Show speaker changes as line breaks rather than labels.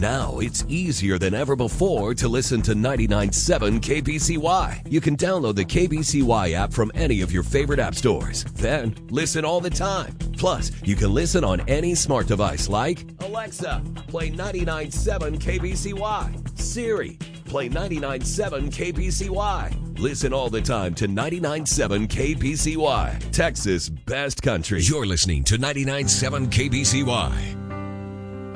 Now it's easier than ever before to listen to 99.7 KBCY. You can download the KBCY app from any of your favorite app stores. Then listen all the time. Plus, you can listen on any smart device like Alexa, play 99.7 KBCY. Siri, play 99.7 KBCY. Listen all the time to 99.7 KBCY, Texas' best country.
You're listening to 99.7 KBCY.